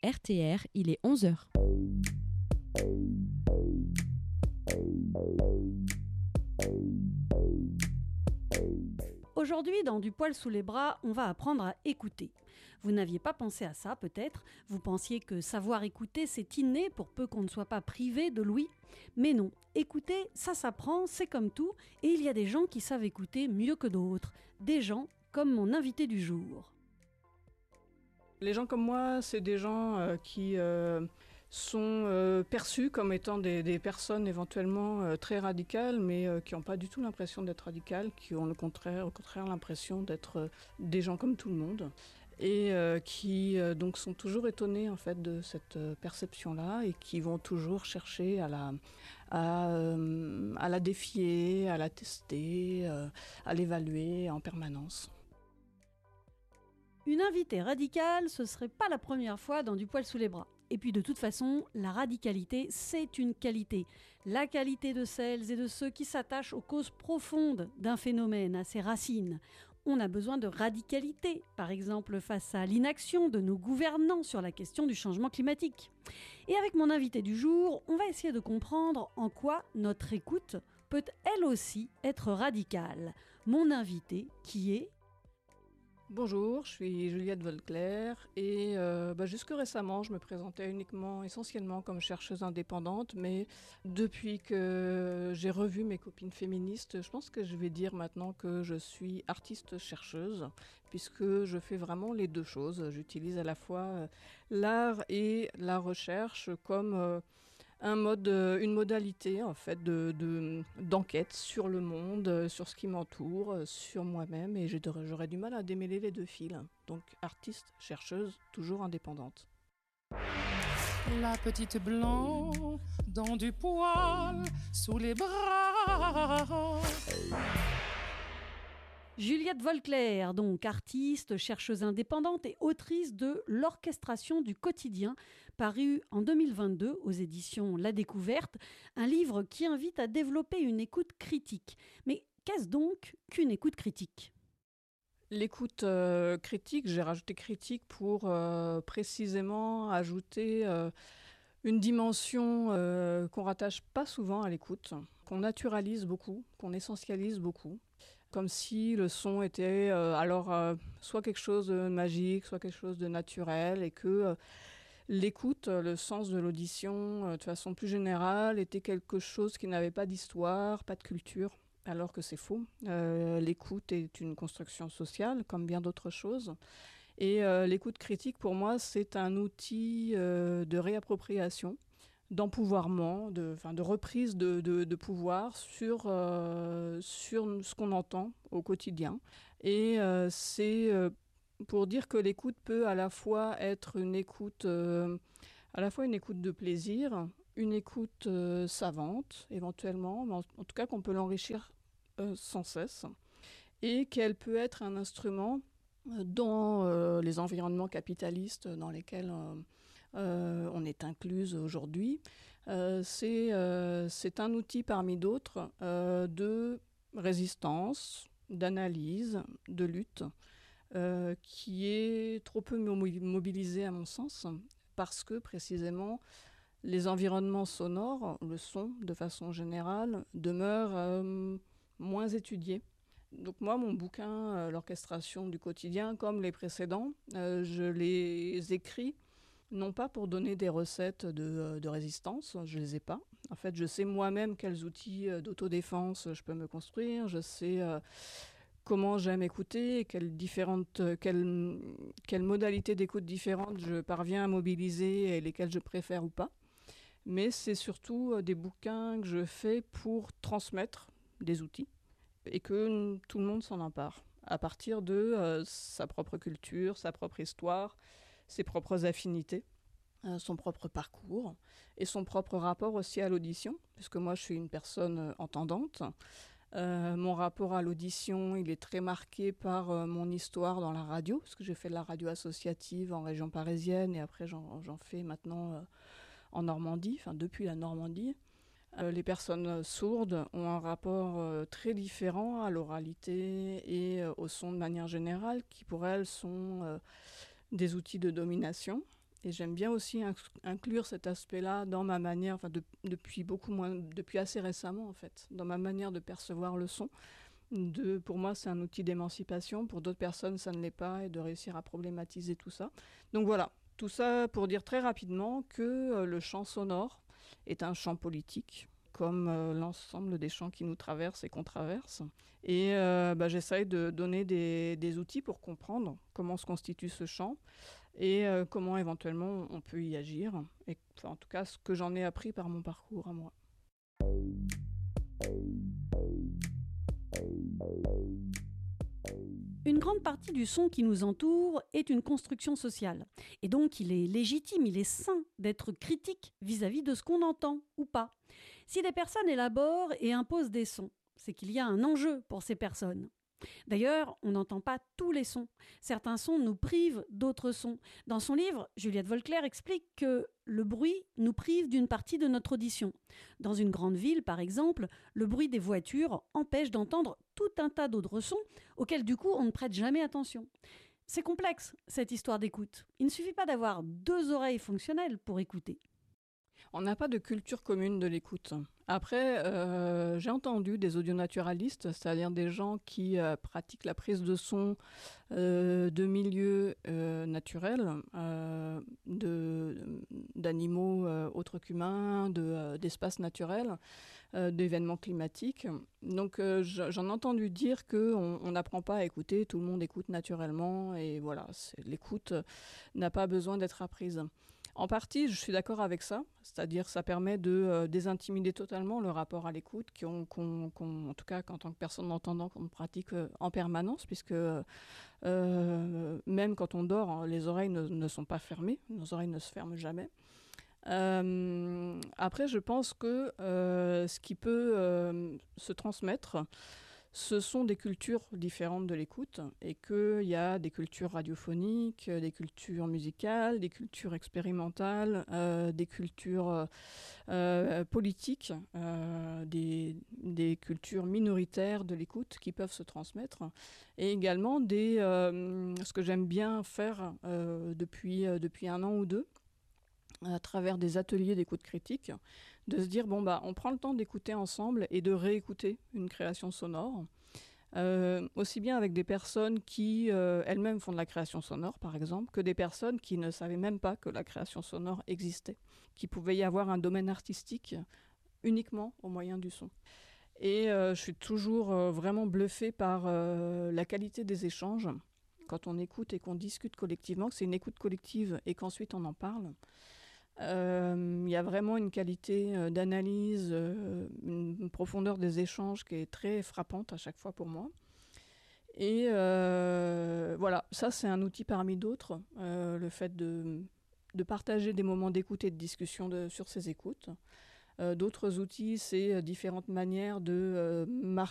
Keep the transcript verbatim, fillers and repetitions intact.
R T R, il est onze heures. Aujourd'hui, dans Du poil sous les bras, on va apprendre à écouter. Vous n'aviez pas pensé à ça, peut-être. Vous pensiez que savoir écouter, c'est inné, pour peu qu'on ne soit pas privé de l'ouïe. Mais non, écouter, ça s'apprend, c'est comme tout. Et il y a des gens qui savent écouter mieux que d'autres. Des gens comme mon invité du jour. Les gens comme moi, c'est des gens euh, qui euh, sont euh, perçus comme étant des, des personnes éventuellement euh, très radicales, mais euh, qui n'ont pas du tout l'impression d'être radicales, qui ont le contraire, au contraire l'impression d'être euh, des gens comme tout le monde, et euh, qui euh, donc sont toujours étonnés en fait de cette euh, perception-là, et qui vont toujours chercher à la, à, euh, à la défier, à la tester, euh, à l'évaluer en permanence. Une invitée radicale, ce serait pas la première fois dans Du poil sous les bras. Et puis de toute façon, la radicalité, c'est une qualité. La qualité de celles et de ceux qui s'attachent aux causes profondes d'un phénomène, à ses racines. On a besoin de radicalité, par exemple face à l'inaction de nos gouvernants sur la question du changement climatique. Et avec mon invité du jour, on va essayer de comprendre en quoi notre écoute peut elle aussi être radicale. Mon invité qui est... Bonjour, je suis Juliette Volclair et euh, bah, jusque récemment je me présentais uniquement, essentiellement comme chercheuse indépendante, mais depuis que j'ai revu mes copines féministes, je pense que je vais dire maintenant que je suis artiste-chercheuse, puisque je fais vraiment les deux choses. J'utilise à la fois l'art et la recherche comme euh, un mode, une modalité en fait de, de, d'enquête sur le monde, sur ce qui m'entoure, sur moi-même, et j'aurais du mal à démêler les deux fils. Donc artiste, chercheuse, toujours indépendante. La petite blanc dans du poil sous les bras. Juliette Volclair, donc artiste, chercheuse indépendante et autrice de L'orchestration du quotidien, paru en deux mille vingt-deux aux éditions La Découverte, un livre qui invite à développer une écoute critique. Mais qu'est-ce donc qu'une écoute critique ? L'écoute euh, critique, j'ai rajouté critique pour euh, précisément ajouter euh, une dimension euh, qu'on rattache pas souvent à l'écoute, qu'on naturalise beaucoup, qu'on essentialise beaucoup. Comme si le son était euh, alors euh, soit quelque chose de magique, soit quelque chose de naturel, et que euh, l'écoute, le sens de l'audition, euh, de façon plus générale, était quelque chose qui n'avait pas d'histoire, pas de culture, alors que c'est faux. Euh, l'écoute est une construction sociale, comme bien d'autres choses. Et euh, l'écoute critique, pour moi, c'est un outil euh, de réappropriation, d'empouvoirment, de, enfin, de reprise de, de, de pouvoir sur, euh, sur ce qu'on entend au quotidien. Et euh, c'est euh, pour dire que l'écoute peut à la fois être une écoute, euh, à la fois une écoute de plaisir, une écoute euh, savante éventuellement, mais en, en tout cas qu'on peut l'enrichir euh, sans cesse, et qu'elle peut être un instrument dans euh, les environnements capitalistes dans lesquels euh, euh, on est incluse aujourd'hui. Euh, c'est, euh, c'est un outil parmi d'autres euh, de résistance, d'analyse, de lutte, euh, qui est trop peu mobilisé à mon sens, parce que précisément les environnements sonores, le son de façon générale, demeurent euh, moins étudiés. Donc moi, mon bouquin, euh, L'orchestration du quotidien, comme les précédents, euh, je les écris non pas pour donner des recettes de, de résistance, je les ai pas. En fait, je sais moi-même quels outils d'autodéfense je peux me construire, je sais euh, comment j'aime écouter, quelles, différentes, quelles, quelles modalités d'écoute différentes je parviens à mobiliser et lesquelles je préfère ou pas. Mais c'est surtout des bouquins que je fais pour transmettre des outils, et que tout le monde s'en empare, à partir de euh, sa propre culture, sa propre histoire, ses propres affinités, euh, son propre parcours, et son propre rapport aussi à l'audition, puisque moi je suis une personne entendante. Euh, mon rapport à l'audition, il est très marqué par euh, mon histoire dans la radio, parce que j'ai fait de la radio associative en région parisienne, et après j'en, j'en fais maintenant euh, en Normandie, enfin depuis la Normandie. Euh, les personnes sourdes ont un rapport euh, très différent à l'oralité et euh, au son de manière générale, qui pour elles sont euh, des outils de domination. Et j'aime bien aussi inc- inclure cet aspect-là dans ma manière, enfin de- depuis beaucoup moins, depuis assez récemment en fait, dans ma manière de percevoir le son. De, pour moi, c'est un outil d'émancipation. Pour d'autres personnes, ça ne l'est pas, et de réussir à problématiser tout ça. Donc voilà, tout ça pour dire très rapidement que euh, le champ sonore est un champ politique, comme euh, l'ensemble des champs qui nous traversent et qu'on traverse. Et euh, bah, j'essaye de donner des, des outils pour comprendre comment se constitue ce champ et euh, comment éventuellement on peut y agir. Et enfin, en tout cas, ce que j'en ai appris par mon parcours à moi. Une grande partie du son qui nous entoure est une construction sociale. Et donc, il est légitime, il est sain d'être critique vis-à-vis de ce qu'on entend ou pas. Si des personnes élaborent et imposent des sons, c'est qu'il y a un enjeu pour ces personnes. D'ailleurs, on n'entend pas tous les sons. Certains sons nous privent d'autres sons. Dans son livre, Juliette Volclair explique que le bruit nous prive d'une partie de notre audition. Dans une grande ville, par exemple, le bruit des voitures empêche d'entendre tout un tas d'autres sons auxquels, du coup, on ne prête jamais attention. C'est complexe, cette histoire d'écoute. Il ne suffit pas d'avoir deux oreilles fonctionnelles pour écouter. On n'a pas de culture commune de l'écoute. Après, euh, j'ai entendu des audionaturalistes, c'est-à-dire des gens qui euh, pratiquent la prise de son euh, de milieux euh, naturels, euh, de, d'animaux euh, autres qu'humains, de, euh, d'espaces naturels, euh, d'événements climatiques. Donc euh, j'en ai entendu dire qu'on n'apprend pas à écouter, tout le monde écoute naturellement, et voilà, c'est, l'écoute n'a pas besoin d'être apprise. En partie, je suis d'accord avec ça, c'est-à-dire ça permet de euh, désintimider totalement le rapport à l'écoute, qu'on, qu'on, qu'on, en tout cas en tant que personne entendant, qu'on pratique euh, en permanence, puisque euh, même quand on dort, les oreilles ne, ne sont pas fermées, nos oreilles ne se ferment jamais. Euh, après, je pense que euh, ce qui peut euh, se transmettre, ce sont des cultures différentes de l'écoute et qu'il y a des cultures radiophoniques, des cultures musicales, des cultures expérimentales, euh, des cultures euh, politiques, euh, des, des cultures minoritaires de l'écoute qui peuvent se transmettre et également des, euh, ce que j'aime bien faire euh, depuis, euh, depuis un an ou deux à travers des ateliers d'écoute critique, de se dire, bon, bah, on prend le temps d'écouter ensemble et de réécouter une création sonore, euh, aussi bien avec des personnes qui euh, elles-mêmes font de la création sonore, par exemple, que des personnes qui ne savaient même pas que la création sonore existait, qu'il pouvait y avoir un domaine artistique uniquement au moyen du son. Et euh, je suis toujours euh, vraiment bluffée par euh, la qualité des échanges, quand on écoute et qu'on discute collectivement, que c'est une écoute collective et qu'ensuite on en parle. Il euh, y a vraiment une qualité euh, d'analyse, euh, une profondeur des échanges qui est très frappante à chaque fois pour moi. Et euh, voilà, ça c'est un outil parmi d'autres, euh, le fait de, de partager des moments d'écoute et de discussion de, sur ces écoutes. Euh, d'autres outils, c'est différentes manières de euh,